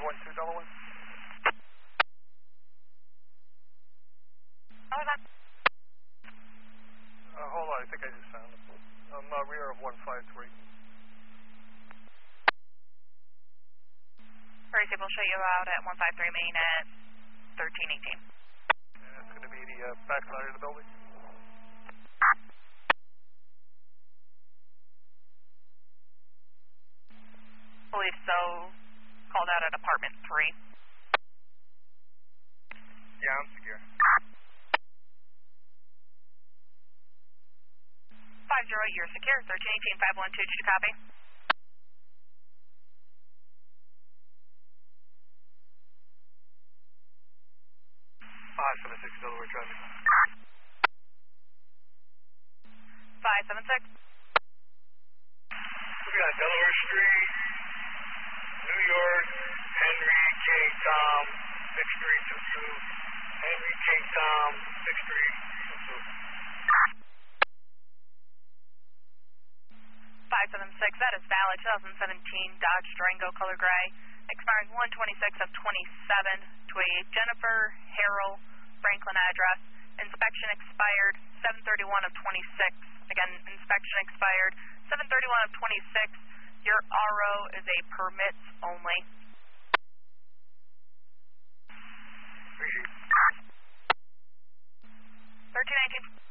512 Delaware. Hold on, I think I just found it. Rear of 153. Gracie, we'll show you out at 153 Main at 1318. It's going to be the back side of the building. Believe so. Called out at apartment 3. Yeah, I'm secure. 508, you're secure. 1318, 512, did you copy? Five 76 Delaware traffic. 576. We got Delaware Street, New York, Henry King Tom, 6322. Henry King Tom, 6322. 576, that is valid. 2017 Dodge Durango color gray, expiring 126 of 27 to a Jennifer Harrell Franklin address. Inspection expired 731 of 26. Again, inspection expired 731 of 26. Your RO is a permits only. 1319.